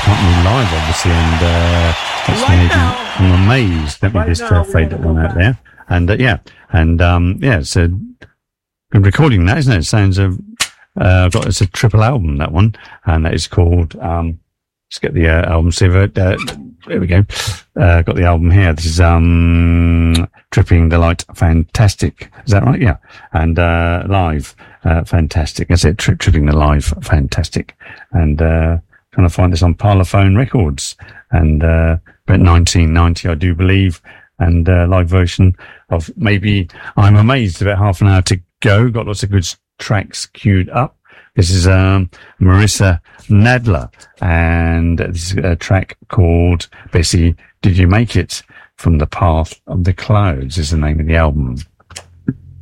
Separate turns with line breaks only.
Company live, obviously, and that's
Right
amazing.
now.
I'm amazed. Let me
Right
just
now,
fade
we
that
wanna
one
go
out there. And it's a good recording, that, isn't it? It sounds it's a triple album, that one, and that is called let's get the album. See if there we go. Got the album here. This is Tripping the Light, Fantastic. Is that right? Yeah. And live, fantastic. That's it. Tripping the Live, fantastic. And trying to find this on Parlophone Records, and about 1990, I do believe. And live version of Maybe I'm Amazed. About half an hour to go. Got lots of good tracks queued up. This is Marissa Nadler, and this is a track called Bessie, Did You Make It? From the Path of the Clouds is the name of the album.